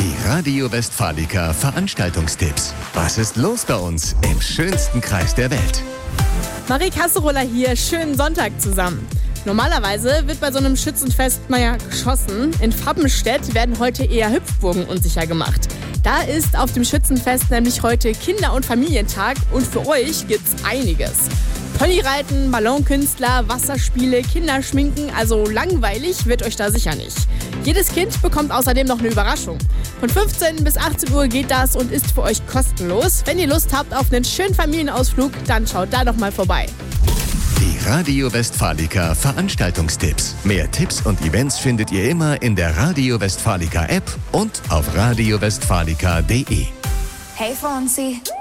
Die Radio Westfalica Veranstaltungstipps. Was ist los bei uns im schönsten Kreis der Welt? Marie Kasseroller hier, schönen Sonntag zusammen. Normalerweise wird bei so einem Schützenfest mal ja geschossen. In Fappenstedt werden heute eher Hüpfburgen unsicher gemacht. Da ist auf dem Schützenfest nämlich heute Kinder- und Familientag und für euch gibt's einiges. Ponyreiten, Ballonkünstler, Wasserspiele, Kinderschminken, also langweilig wird euch da sicher nicht. Jedes Kind bekommt außerdem noch eine Überraschung. Von 15 bis 18 Uhr geht das und ist für euch kostenlos. Wenn ihr Lust habt auf einen schönen Familienausflug, dann schaut da doch mal vorbei. Die Radio Westfalica Veranstaltungstipps. Mehr Tipps und Events findet ihr immer in der Radio Westfalica App und auf radiowestfalica.de. Hey Fonsi.